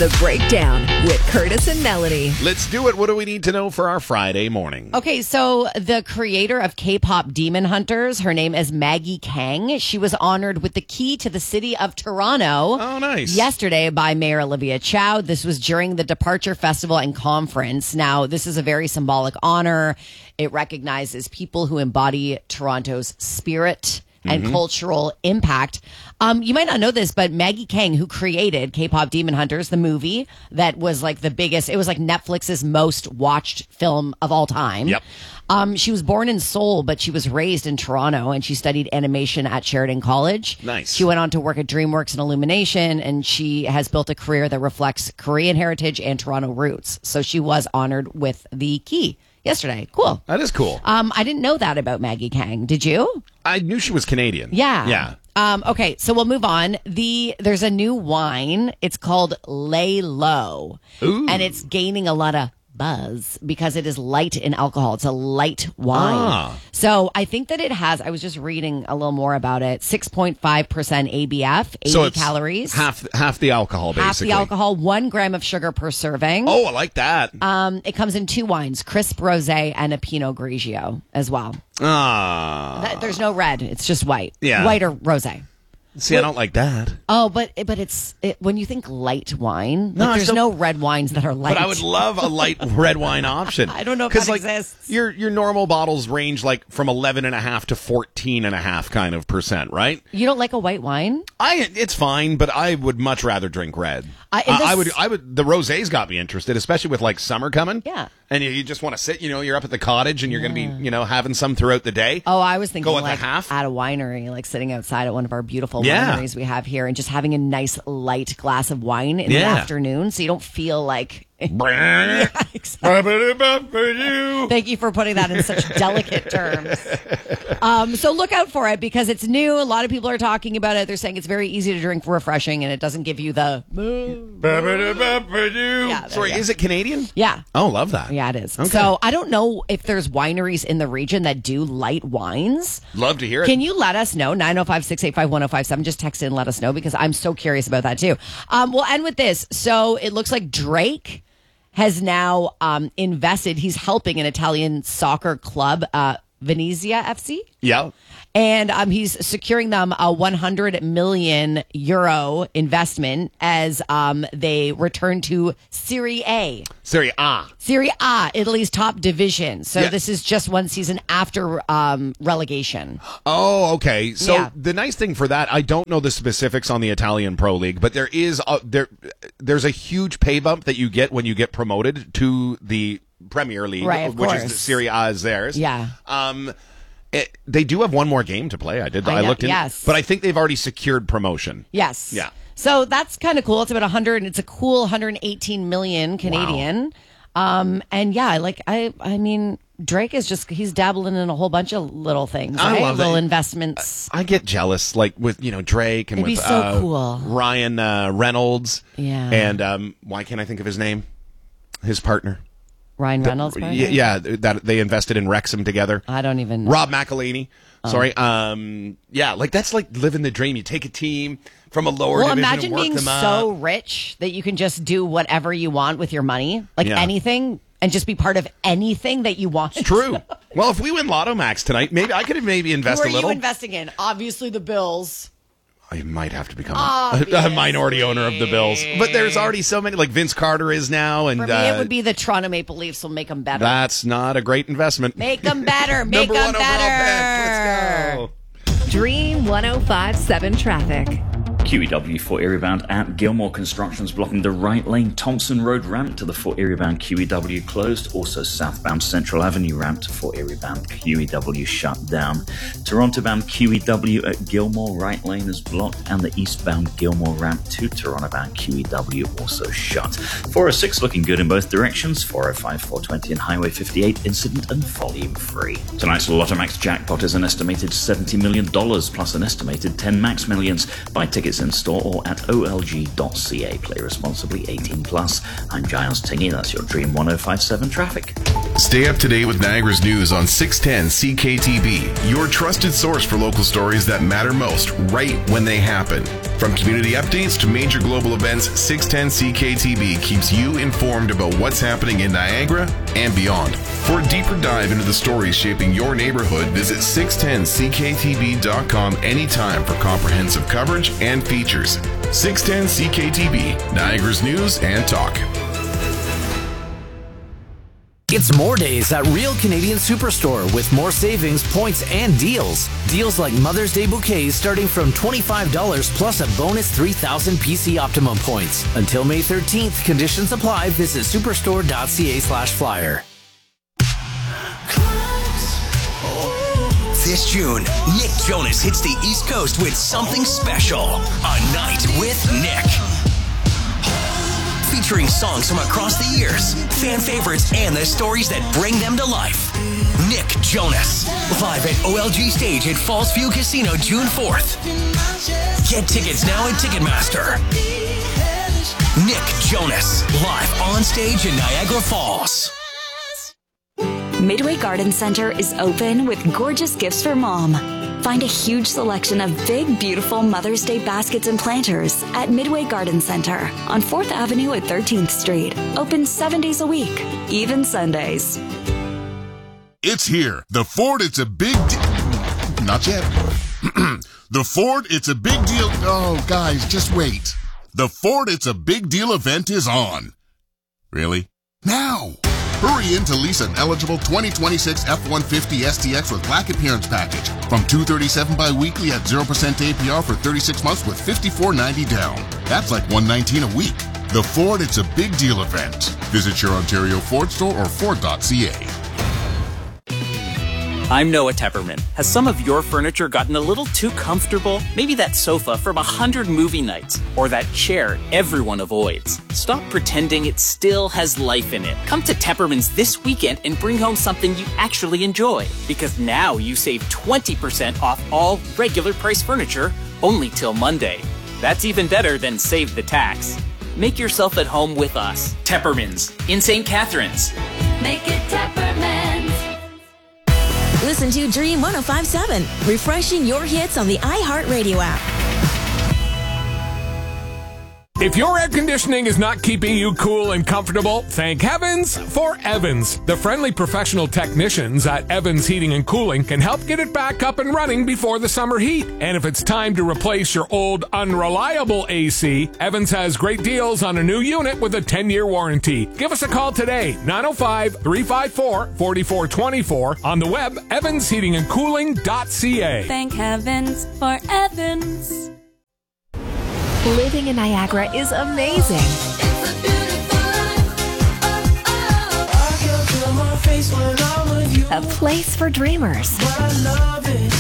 The Breakdown with Curtis and Melanie. Let's do it. What do we need to know for our Friday morning? Okay, so the creator of K-pop Demon Hunters, her name is Maggie Kang. She was honored with the key to the city of Toronto. Oh, nice. Yesterday by Mayor Olivia Chow. This was during the Departure Festival and Conference. Now, this is a very symbolic honor. It recognizes people who embody Toronto's spirit and cultural impact. You might not know this, but Maggie Kang, who created K-pop Demon Hunters, the movie that was like the biggest, it was like Netflix's most watched film of all time. Yep. She was born in Seoul, but she was raised in Toronto, and she studied animation at Sheridan College. Nice. She went on to work at DreamWorks and Illumination, and she has built a career that reflects Korean heritage and Toronto roots. So she was honored with the key yesterday. Cool. That is cool. I didn't know that about Maggie Kang. Did you? I knew she was Canadian. Yeah. Yeah. Okay, so we'll move on. There's a new wine. It's called Lay Low. Ooh. And it's gaining a lot of buzz because it is light in alcohol. It's a light wine. So I think that it has, I was just reading a little more about it, 6.5% ABF, 80 So it's calories. Half the alcohol, basically. Half the alcohol, 1 gram of sugar per serving. Oh, I like that. It comes in 2 wines, crisp rosé and a Pinot Grigio as well. There's no red. It's just white. Yeah. White or rosé. See, I don't like that. Oh, but it's when you think light wine, No, like, I there's still- no red wines that are light. But I would love a light red wine option. I don't know if 'Cause, that like, exists. Your normal bottles range like from 11.5 to 14.5 kind of percent, right? You don't like a white wine? It's fine, but I would much rather drink red. I would. The rosés got me interested, especially with like summer coming. Yeah. And you just want to sit. You're up at the cottage, and you're going to be, having some throughout the day. Oh, I was thinking Go at the like half? at a winery, like sitting outside at one of our beautiful Yeah. wineries we have here, and just having a nice light glass of wine in the Yeah. afternoon, so you don't feel like. Yeah, Exactly. Thank you for putting that in such delicate terms. So look out for it because it's new. A lot of people are talking about it. They're saying it's very easy to drink, refreshing, and it doesn't give you the. Yeah, Sorry, there you is it Canadian? Yeah. Oh, love that. Yeah, it is. Okay. So I don't know if there's wineries in the region that do light wines. Love to hear it. Can you let us know? 905-685-1057. Just text in and let us know because I'm so curious about that too. We'll end with this. So it looks like Drake has now invested. He's helping an Italian soccer club, Venezia FC. Yeah. And he's securing them a 100 million euro investment as they return to Serie A. Serie A. Serie A, Italy's top division. So Yeah. this is just one season after relegation. Oh, okay. So Yeah. the nice thing for that, I don't know the specifics on the Italian Pro League, but there is there's a huge pay bump that you get when you get promoted to the Premier League, Right, of which course. is the Serie A is theirs. Yeah. They do have one more game to play. I know, looked in, yes. but I think they've already secured promotion. Yes. Yeah. So that's kind of cool. It's about 100. It's a cool 118 million Canadian. And yeah, I mean, Drake is he's dabbling in a whole bunch of little things, I right? love little that. investments. I get jealous, like with Drake and It'd be with so cool. Ryan Reynolds. Yeah. And why can't I think of his name? His partner. Ryan Reynolds. partner? Yeah, that they invested in Wrexham together. I don't even know. Rob McElhaney. Sorry. Yeah, like that's like living the dream. You take a team from a lower Well, division imagine and work being them so up. rich that you can just do whatever you want with your money, like Yeah. anything, and just be part of anything that you want. True. Well, if we win Lotto Max tonight, maybe I could invest Who a are little. you investing in? Obviously, the Bills. I might have to become a minority owner of the Bills, but there's already so many. Like Vince Carter is now, and For me, it would be the Toronto Maple Leafs. Will make them better. that's not a great investment. Make them better. Make Number them one overall better. pick. Let's go. Dream 105.7 traffic. QEW Fort Erie bound at Gilmore Construction's blocking the right lane. Thompson Road ramp to the Fort Erie bound QEW closed. Also southbound Central Avenue ramp to Fort Erie bound QEW shut down. Toronto bound QEW at Gilmore right lane is blocked, and the eastbound Gilmore ramp to Toronto bound QEW also shut. 406 looking good in both directions. 405, 420 and Highway 58 incident and volume free. Tonight's Lotto Max jackpot is an estimated $70 million plus an estimated 10 Max Millions. Buy tickets in store or at olg.ca. Play responsibly, 18 plus. I'm Giles Tingy. That's your Dream 105.7 traffic. Stay up to date with Niagara's news on 610 CKTB, your trusted source for local stories that matter most right when they happen. From community updates to major global events, 610 CKTB keeps you informed about what's happening in Niagara and beyond. For a deeper dive into the stories shaping your neighborhood, visit 610CKTB.com anytime for comprehensive coverage and features. 610 CKTB, Niagara's news and talk. It's more days at Real Canadian Superstore with more savings, points, and deals. Deals like Mother's Day bouquets starting from $25 plus a bonus 3,000 PC Optimum points. Until May 13th, conditions apply. Visit superstore.ca/flyer. This June, Nick Jonas hits the East Coast with something special. A Night with Nick. Featuring songs from across the years, fan favorites, and the stories that bring them to life. Nick Jonas, live at OLG Stage at Falls View Casino June 4th. Get tickets now at Ticketmaster. Nick Jonas, live on stage in Niagara Falls. Midway Garden Center is open with gorgeous gifts for mom. Find a huge selection of big, beautiful Mother's Day baskets and planters at Midway Garden Center on 4th Avenue at 13th Street. Open 7 days a week, even Sundays. It's here. The Ford It's a Big Not yet. The Ford It's a Big Deal. Oh, guys, just wait. The Ford It's a Big Deal event is on. Really? Now! Hurry in to lease an eligible 2026 F-150 STX with Black Appearance Package from $237 bi-weekly at 0% APR for 36 months with $54.90 down. That's like $119 a week. The Ford It's a Big Deal event. Visit your Ontario Ford store or Ford.ca. I'm Noah Tepperman. Has some of your furniture gotten a little too comfortable? Maybe that sofa from 100 movie nights, or that chair everyone avoids. Stop pretending it still has life in it. Come to Tepperman's this weekend and bring home something you actually enjoy. Because now you save 20% off all regular price furniture, only till Monday. That's even better than save the tax. Make yourself at home with us. Tepperman's in St. Catharines. Make it Tepperman's. Listen to Dream 105.7, refreshing your hits on the iHeartRadio app. If your air conditioning is not keeping you cool and comfortable, thank heavens for Evans. The friendly professional technicians at Evans Heating and Cooling can help get it back up and running before the summer heat. And if it's time to replace your old unreliable AC, Evans has great deals on a new unit with a 10-year warranty. Give us a call today, 905-354-4424, on the web, evansheatingandcooling.ca. Thank heavens for Evans. Living in Niagara is amazing. A place for dreamers.